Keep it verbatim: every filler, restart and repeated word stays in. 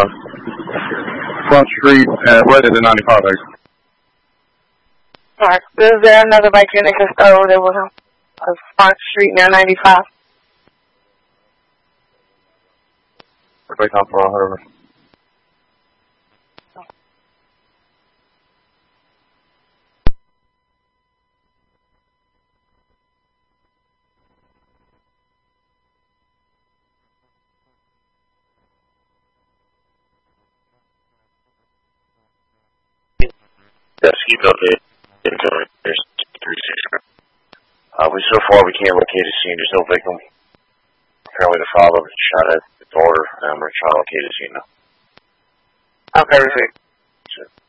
Front Street, uh, right at the ninety-five exit. Alright, is there another bike unit can stole that was on a Front Street near ninety-five? Right down for her. Yes, keep updated. There's three six. Uh, we so far we can't locate a scene. There's no victim. Apparently the father shot at the daughter, and we're trying to locate a scene now. Okay, perfect. Sure.